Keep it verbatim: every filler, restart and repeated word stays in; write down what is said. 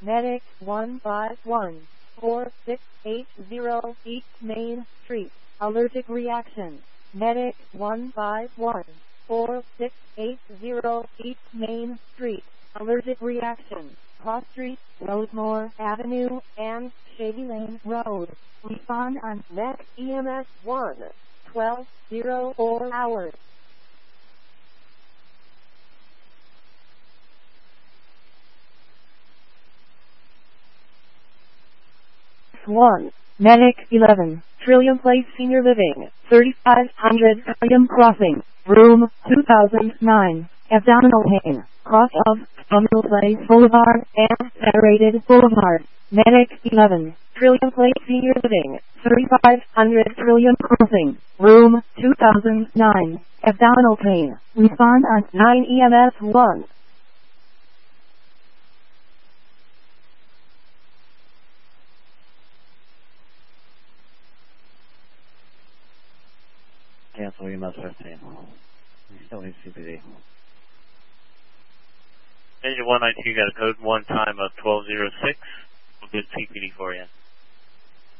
Medic one five one, four six eight zero East Main Street, allergic reaction. Medic one five one, four six eight zero East Main Street, allergic reaction. Cross Street, Rosemore Avenue, and Shady Lane Road. Respond on next E M S one, twelve oh four hours. one. Medic eleven, Trillium Place Senior Living, thirty-five hundred Trillium Crossing, room two thousand nine, abdominal pain, cross of Abdominal Place Boulevard and Federated Boulevard. Medic eleven, Trillium Place Senior Living, thirty-five hundred Trillium Crossing, room two thousand nine, abdominal pain. Respond on nine E M S one. Cancel E M S fifteen. You still need C P D. Engine one ninety-two got a code one time of twelve oh six. We'll get C P D for you.